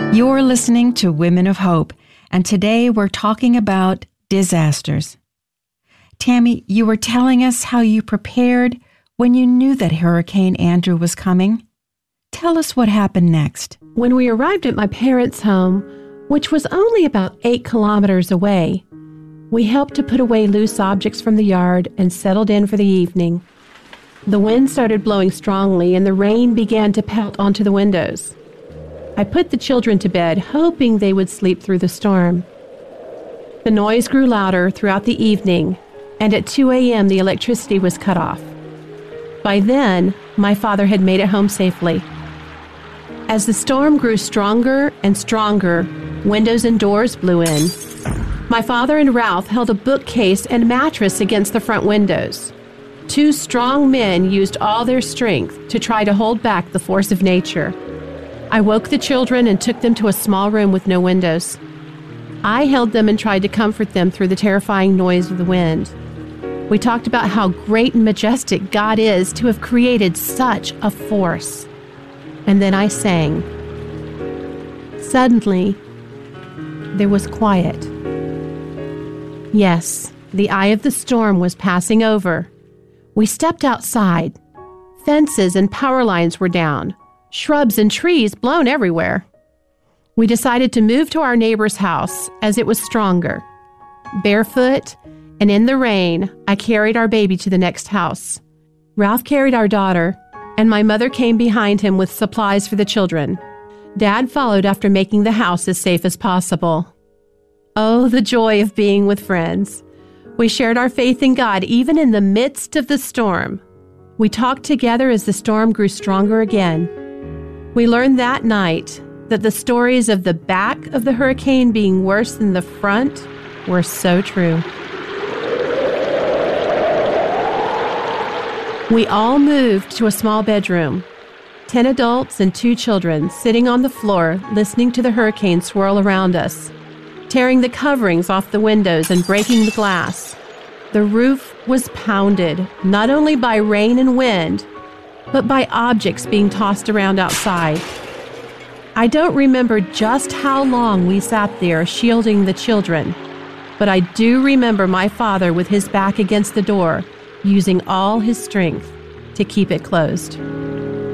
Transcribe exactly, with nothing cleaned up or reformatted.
You're listening to Women of Hope, and today we're talking about disasters. Tammy, you were telling us how you prepared when you knew that Hurricane Andrew was coming. Tell us what happened next. When we arrived at my parents' home, which was only about eight kilometers away, we helped to put away loose objects from the yard and settled in for the evening. The wind started blowing strongly and the rain began to pelt onto the windows. I put the children to bed, hoping they would sleep through the storm. The noise grew louder throughout the evening, and at two a.m. the electricity was cut off. By then, my father had made it home safely. As the storm grew stronger and stronger, windows and doors blew in. My father and Ralph held a bookcase and mattress against the front windows. Two strong men used all their strength to try to hold back the force of nature. I woke the children and took them to a small room with no windows. I held them and tried to comfort them through the terrifying noise of the wind. We talked about how great and majestic God is to have created such a force. And then I sang. Suddenly, there was quiet. Yes, the eye of the storm was passing over. We stepped outside. Fences and power lines were down. Shrubs and trees blown everywhere. We decided to move to our neighbor's house as it was stronger. Barefoot and in the rain, I carried our baby to the next house. Ralph carried our daughter, and my mother came behind him with supplies for the children. Dad followed after making the house as safe as possible. Oh, the joy of being with friends. We shared our faith in God even in the midst of the storm. We talked together as the storm grew stronger again. We learned that night that the stories of the back of the hurricane being worse than the front were so true. We all moved to a small bedroom. Ten adults and two children sitting on the floor listening to the hurricane swirl around us, tearing the coverings off the windows and breaking the glass. The roof was pounded, not only by rain and wind, but by objects being tossed around outside. I don't remember just how long we sat there shielding the children, but I do remember my father with his back against the door, using all his strength to keep it closed.